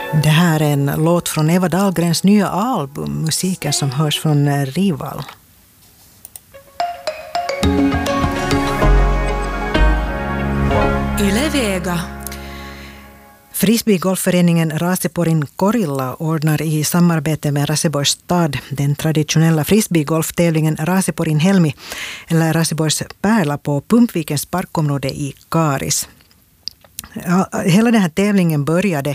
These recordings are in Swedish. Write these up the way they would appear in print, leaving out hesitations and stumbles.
Det här är en låt från Eva Dahlgrens nya album, musiken som hörs från Rival. Yle Vega. Frisbeegolfföreningen Rasiporin Korilla ordnar i samarbete med Raseborgs stad den traditionella frisbeegolftävlingen Rasiporin Helmi, eller Raseborgs pärla, på Pumpvikens parkområde i Karis. Hela den här tävlingen började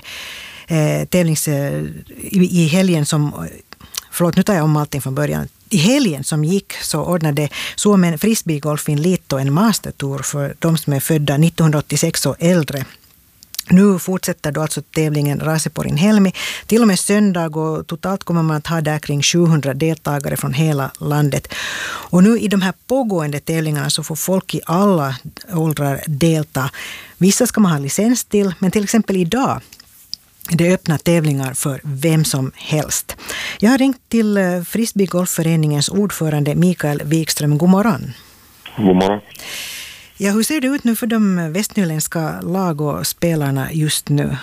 i helgen som... Förlåt, nu tar jag om allting från början. I helgen som gick så ordnade Suomen Frisbeegolfin Liitto en mastertour för de som är födda 1986 och äldre. Nu fortsätter då alltså tävlingen Rasiporin Helmi till och med söndag, och totalt kommer man att ha där kring 700 deltagare från hela landet. Och nu i de här pågående tävlingarna så får folk i alla åldrar delta. Vissa ska man ha licens till, men till exempel idag det öppna tävlingar för vem som helst. Jag har ringt till Frisbeegolfföreningens ordförande Mikael Wikström. God morgon. God morgon. Ja, hur ser det ut nu för de västnyländska lag och spelarna just nu?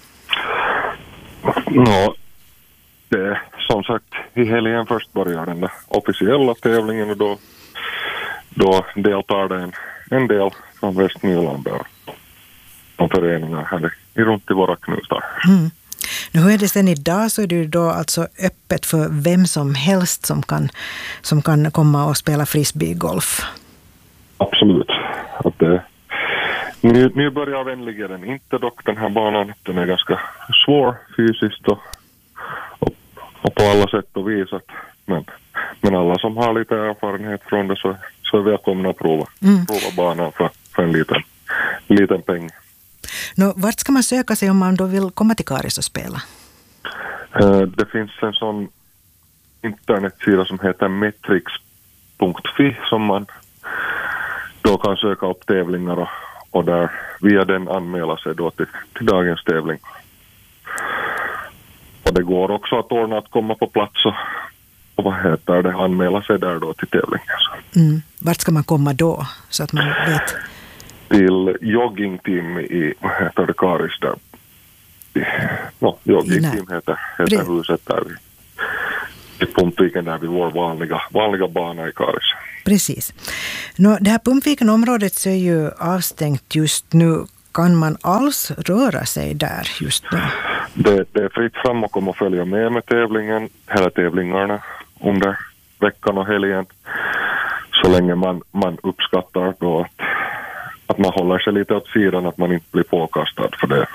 Ja, det som sagt i helgen först börjar den officiella tävlingen, och då deltar det en del från Västnyland och föreningar här runt i våra knusar. Mm. Nu hur är det sen idag, så är det ju då alltså öppet för vem som helst som kan komma och spela frisbeegolf. Absolut. Att nu börjar vänligen den inte, dock den här banan, den är ganska svår fysiskt och på alla sätt och vis. Men alla som har lite erfarenhet från det så är välkomna att prova banan för en liten peng. Vart ska man söka sig om man då vill komma till Karis och spela? Det finns en sån internetsida som heter metrix.fi som man då kan söka upp tävlingar och där via den anmäla sig då till dagens tävling. Och det går också att ordna att komma på plats och anmäla sig där då till tävlingen. Vart ska man komma då, så att man vet? Till joggingteam i Karis där. Joggingteam heter huset där i Pumpviken, där vid vår vanliga bana i Karis. Precis. Det här Pumpviken-området så är ju avstängt just nu. Kan man alls röra sig där just nu? Det är fritt fram och komma och följa med tävlingen, hela tävlingarna under veckan och helgen. Så länge man uppskattar då att man håller sig lite åt sidan, att man inte blir påkastad för det.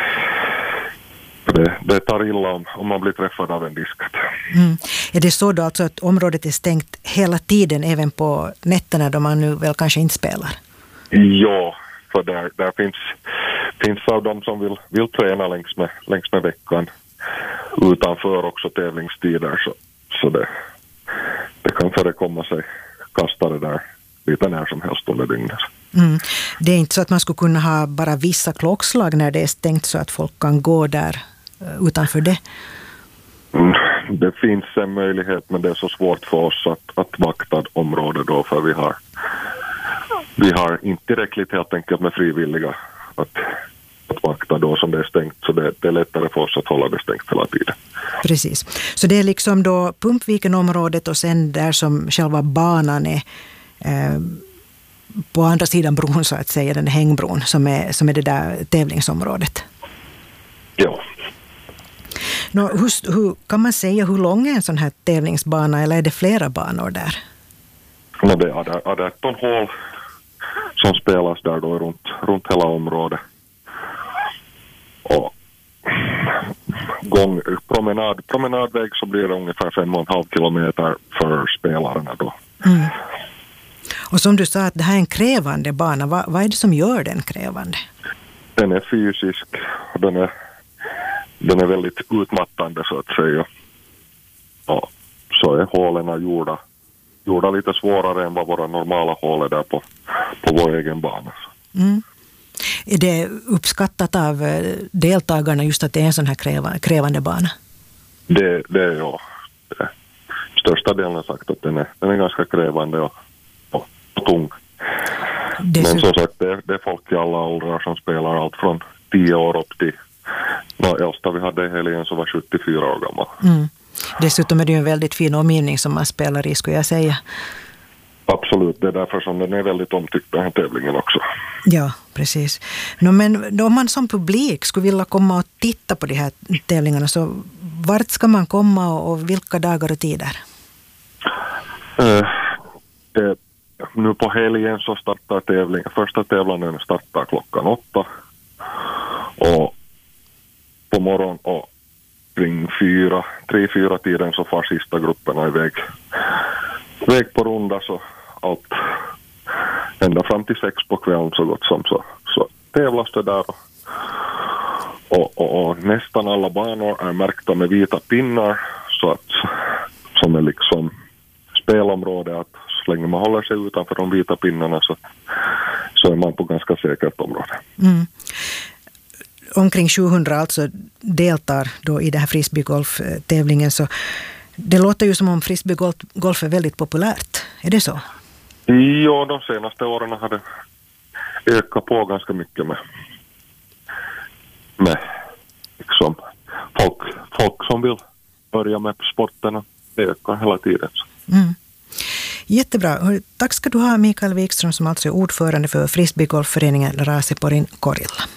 Det tar illa om man blir träffad av en diskat. Är det så då alltså att området är stängt hela tiden, även på nätterna då man nu väl kanske inte spelar? Ja, för där finns av dem som vill träna längs med veckan utanför också tävlingstider, så det kan förekomma sig kastare där lite när som helst under dygnet. Det är inte så att man skulle kunna ha bara vissa klockslag när det är stängt så att folk kan gå där utanför det? Det finns en möjlighet, men det är så svårt för oss att vakta området då, för vi har inte tillräckligt helt enkelt med frivilliga att vakta då som det är stängt, så det är lättare för oss att hålla det stängt hela tiden. Precis. Så det är liksom då Pumpviken-området och sen där som själva banan är på andra sidan bron så att säga, den hängbron som är det där tävlingsområdet. Ja. Hur kan man säga hur lång är en sån här tävlingsbana, eller är det flera banor där? Det är 18 hål som spelas där då runt hela området. Och promenadväg så blir det ungefär 5,5 kilometer för spelarna då. Och som du sa att det här är en krävande bana. Vad är det som gör den krävande? Den är fysisk. Den är väldigt utmattande så att säga. Och så är hålen gjorda lite svårare än vad våra normala hål är där på vår egen bana. Är det uppskattat av deltagarna just att det är en sån här krävande bana? Det är ja. Största delen har sagt att den är ganska krävande och tung. Men som sagt, det är folk i alla åldrar som spelar allt från 10 år upp till äldsta vi hade i helgen så var 74 år gammal. Dessutom är det ju en väldigt fin omgivning som man spelar i, skulle jag säga. Absolut, det är därför som den är väldigt omtyckt, den här tävlingen också. Ja, precis. Men om man som publik skulle vilja komma och titta på de här tävlingarna, så vart ska man komma och vilka dagar och tider? Nu på helgen så startar tävlingen. Första tävlingen startar klockan 8. Och på morgon och kring 3-4 tiden så far sista grupperna iväg på runda, så allt ända fram till 6 på kvällen så gott som så tävlas det där. Och nästan alla banor är märkta med vita pinnar, så att som är liksom spelområde, att så länge man håller sig utanför de vita pinnarna så är man på ganska säkert område. Omkring 700 alltså deltar då i den här frisbeegolf-tävlingen, så det låter ju som om frisbeegolf är väldigt populärt. Är det så? Ja, de senaste åren har det ökat på ganska mycket med liksom folk som vill börja med sporterna. Det ökar hela tiden. Jättebra. Tack ska du ha, Mikael Wikström, som alltså är ordförande för frisbeegolfföreningen Raaseporin Korilla.